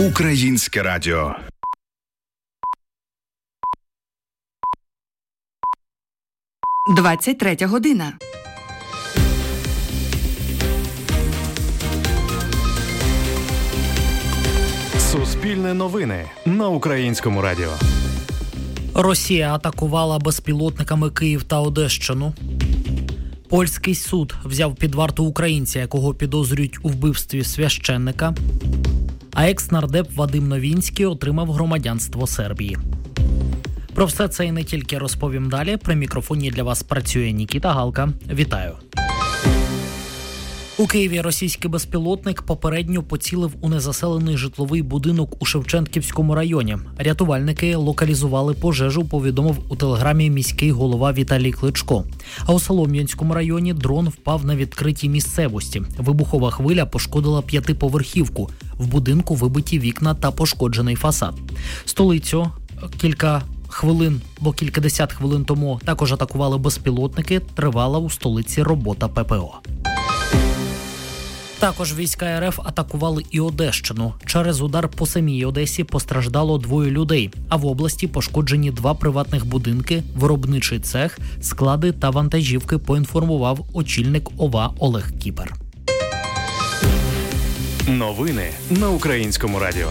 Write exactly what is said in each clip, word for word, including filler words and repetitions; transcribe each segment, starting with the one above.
Українське радіо. двадцять третя година. Суспільне новини на Українському радіо. Росія атакувала безпілотниками Київ та Одещину. Польський суд взяв під варту українця, якого підозрюють у вбивстві священника. А екс-нардеп Вадим Новінський отримав громадянство Сербії. Про все це і не тільки розповім далі. При мікрофоні для вас працює Нікіта Галка. Вітаю. У Києві російський безпілотник попередньо поцілив у незаселений житловий будинок у Шевченківському районі. Рятувальники локалізували пожежу, повідомив у телеграмі міський голова Віталій Кличко. А у Солом'янському районі дрон впав на відкритій місцевості. Вибухова хвиля пошкодила п'ятиповерхівку. В будинку вибиті вікна та пошкоджений фасад. Столицю кілька хвилин, бо кількадесят хвилин тому також атакували безпілотники. Тривала у столиці робота ППО. Також війська РФ атакували і Одещину. Через удар по самій Одесі постраждало двоє людей, а в області пошкоджені два приватних будинки, виробничий цех, склади та вантажівки, поінформував очільник ОВА Олег Кіпер. Новини на Українському радіо.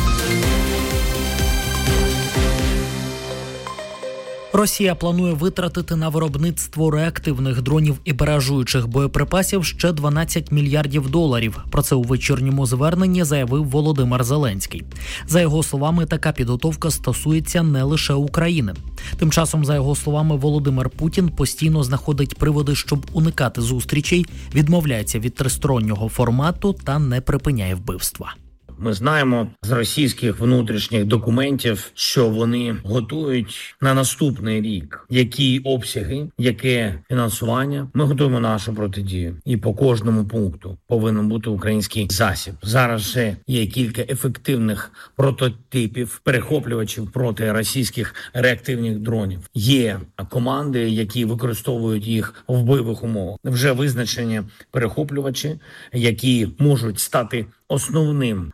Росія планує витратити на виробництво реактивних дронів і баражуючих боєприпасів ще дванадцять мільярдів доларів. Про це у вечірньому зверненні заявив Володимир Зеленський. За його словами, така підготовка стосується не лише України. Тим часом, за його словами, Володимир Путін постійно знаходить приводи, щоб уникати зустрічей, відмовляється від тристороннього формату та не припиняє вбивства. Ми знаємо з російських внутрішніх документів, що вони готують на наступний рік, які обсяги, яке фінансування. Ми готуємо нашу протидію. І по кожному пункту повинен бути український засіб. Зараз вже є кілька ефективних прототипів, перехоплювачів проти російських реактивних дронів. Є команди, які використовують їх в бойових умовах. Вже визначені перехоплювачі, які можуть стати основним